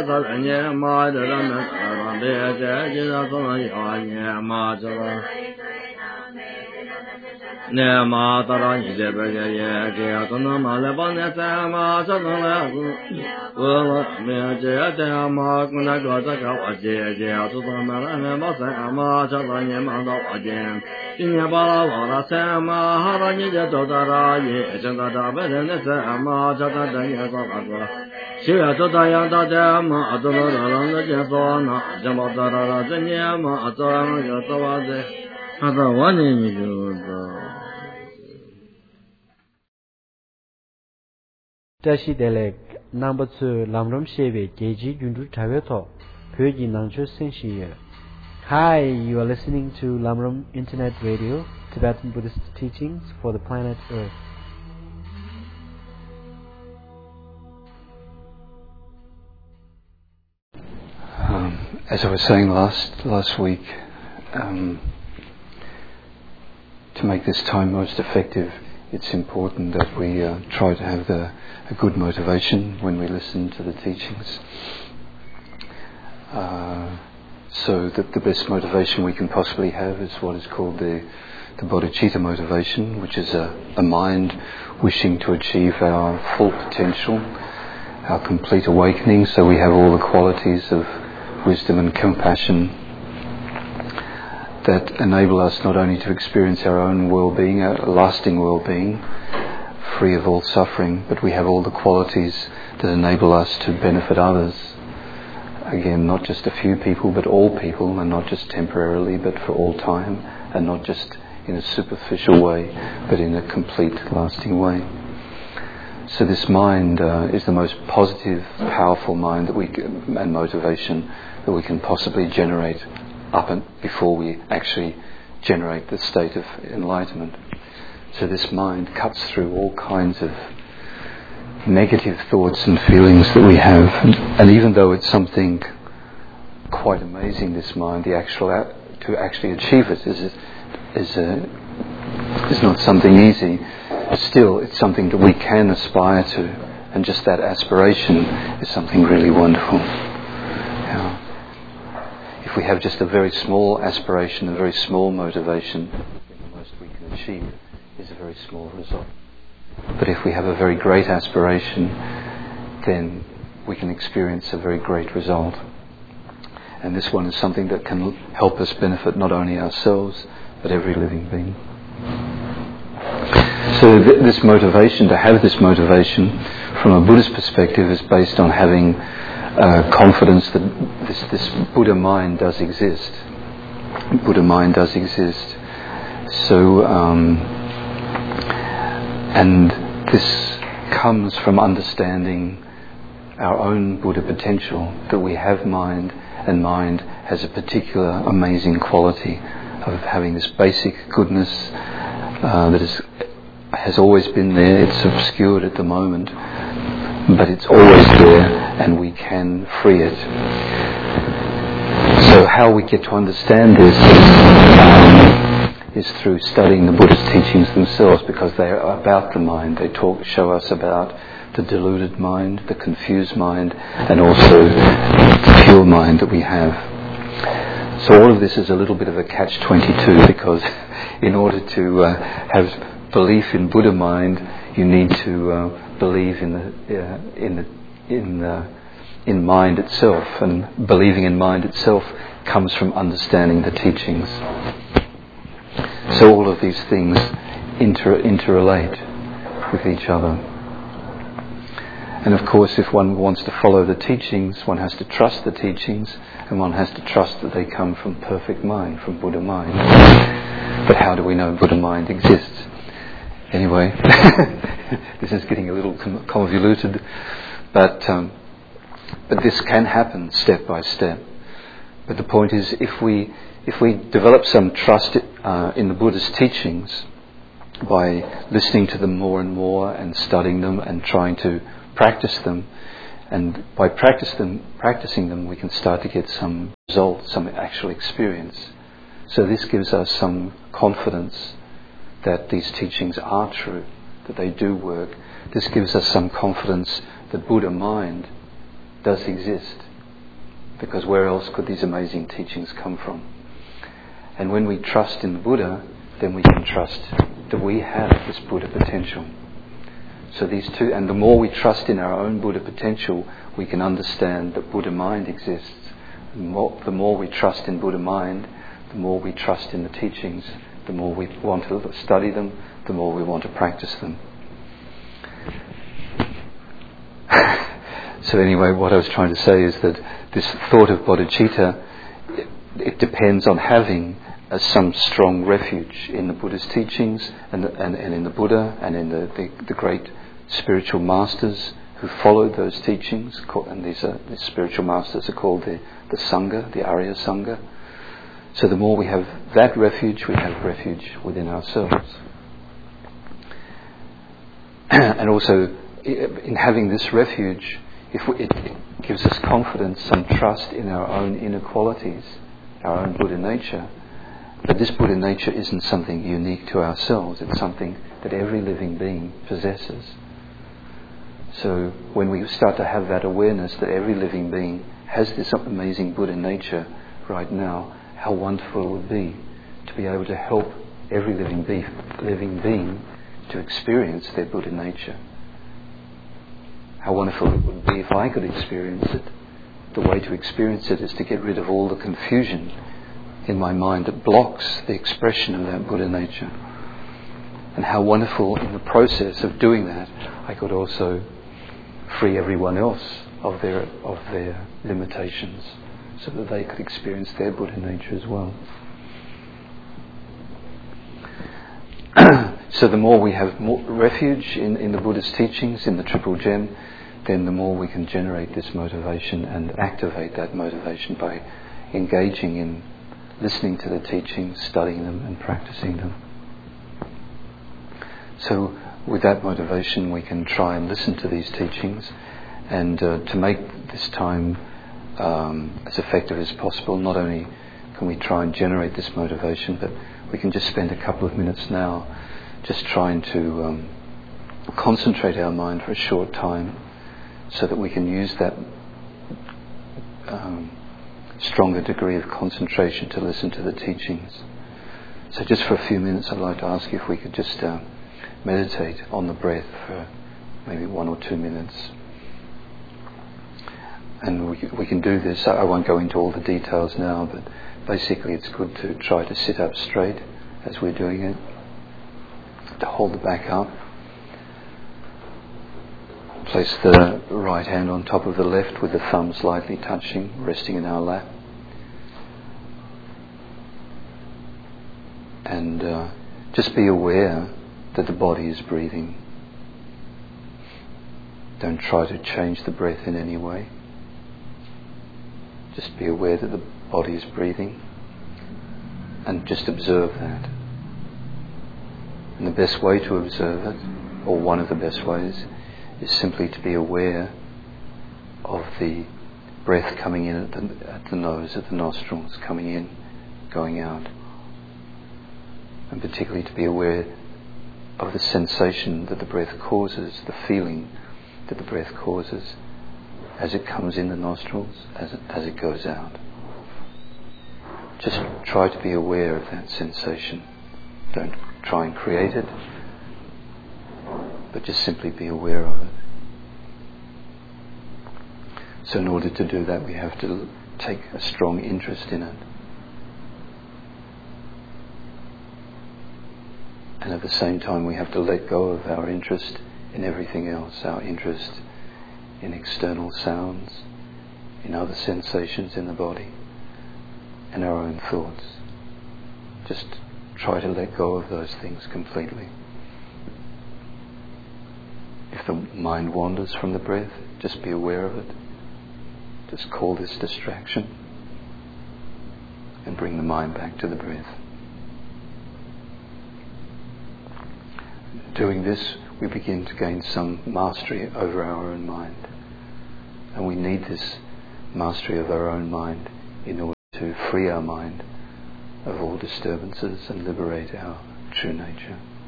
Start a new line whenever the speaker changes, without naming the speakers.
Tashi Delek number 2 Lamrom Shebe Geji Jundu Taveto Pyoji Nangcho Senshiye. Hi, you are listening to Lamrom Internet Radio, Tibetan Buddhist teachings for the planet Earth.
As I was saying last week, to make this time most effective, it's important that we try to have a good motivation when we listen to the teachings. So that the best motivation we can possibly have is what is called the bodhicitta motivation, which is a mind wishing to achieve our full potential, our complete awakening, so we have all the qualities of wisdom and compassion that enable us not only to experience our own well-being, a lasting well-being, free of all suffering, but we have all the qualities that enable us to benefit others. Again, not just a few people, but all people, and not just temporarily, but for all time, and not just in a superficial way, but in a complete, lasting way. So this mind is the most positive, powerful mind that and motivation that we can possibly generate up and before we actually generate the state of enlightenment. So this mind cuts through all kinds of negative thoughts and feelings that we have, and even though it's something quite amazing, this mind, to actually achieve it is not something easy. Still, it's something that we can aspire to, and just that aspiration is something really wonderful. If we have just a very small aspiration, a very small motivation, then the most we can achieve is a very small result. But if we have a very great aspiration, then we can experience a very great result. And this one is something that can help us benefit not only ourselves, but every living being. So this motivation, to have this motivation from a Buddhist perspective, is based on having confidence that this Buddha mind does exist. Buddha mind does exist. So, and this comes from understanding our own Buddha potential, that we have mind, and mind has a particular amazing quality of having this basic goodness that has always been there. It's obscured at the moment, but it's always there, and we can free it. So how we get to understand this is through studying the Buddhist teachings themselves, because they are about the mind. They show us about the deluded mind, the confused mind, and also the pure mind that we have. So all of this is a little bit of a catch-22, because in order to have belief in Buddha mind, you need to believe in mind itself, and believing in mind itself comes from understanding the teachings. So all of these things interrelate with each other. And of course, if one wants to follow the teachings, one has to trust the teachings, and one has to trust that they come from perfect mind, from Buddha mind. But how do we know Buddha mind exists? Anyway, this is getting a little convoluted, but this can happen step by step. But the point is, if we develop some trust in the Buddha's teachings by listening to them more and more, and studying them, and trying to practice them, and by practicing them, we can start to get some results, some actual experience. So this gives us some confidence that these teachings are true, that they do work. This gives us some confidence that Buddha mind does exist, because where else could these amazing teachings come from? And when we trust in the Buddha, then we can trust that we have this Buddha potential. So these two, and the more we trust in our own Buddha potential, we can understand that Buddha mind exists. The more we trust in Buddha mind, the more we trust in the teachings, the more we want to study them, the more we want to practice them. So anyway, what I was trying to say is that this thought of bodhicitta, it depends on having some strong refuge in the Buddha's teachings and in the Buddha and in the great spiritual masters who followed those teachings. And these spiritual masters are called the Sangha, the Arya Sangha. So the more we have that refuge, we have refuge within ourselves. And also, in having this refuge, it gives us confidence and trust in our own inner qualities, our own Buddha nature. But this Buddha nature isn't something unique to ourselves. It's something that every living being possesses. So when we start to have that awareness that every living being has this amazing Buddha nature right now, how wonderful it would be to be able to help every living being to experience their Buddha nature. How wonderful it would be if I could experience it. The way to experience it is to get rid of all the confusion in my mind that blocks the expression of that Buddha nature. And how wonderful in the process of doing that, I could also free everyone else of their limitations so that they could experience their Buddha nature as well. So the more we have more refuge in the Buddha's teachings, in the Triple Gem, then the more we can generate this motivation and activate that motivation by engaging in listening to the teachings, studying them and practicing them. So with that motivation we can try and listen to these teachings, and to make this time as effective as possible, not only can we try and generate this motivation, but we can just spend a couple of minutes now just trying to concentrate our mind for a short time so that we can use that stronger degree of concentration to listen to the teachings. So just for a few minutes I'd like to ask you if we could just meditate on the breath for maybe 1 or 2 minutes. And we can do this. I won't go into all the details now, but basically it's good to try to sit up straight as we're doing it, to hold the back up. Place the right hand on top of the left with the thumb slightly touching, resting in our lap. And just be aware that the body is breathing. Don't try to change the breath in any way. Just be aware that the body is breathing and just observe that. And the best way to observe it, or one of the best ways, is simply to be aware of the breath coming in at the nose, at the nostrils, coming in, going out. And particularly to be aware of the sensation that the breath causes, the feeling that the breath causes as it comes in the nostrils, as it goes out. Just try to be aware of that sensation. Don't try and create it, but just simply be aware of it. So in order to do that, we have to take a strong interest in it. And at the same time, we have to let go of our interest in everything else, our interest in external sounds, in other sensations in the body, and our own thoughts. Just try to let go of those things completely. If the mind wanders from the breath, just be aware of it. Just call this distraction and bring the mind back to the breath. Doing this, we begin to gain some mastery over our own mind. And we need this mastery of our own mind in order to free our mind of all disturbances and liberate our true nature.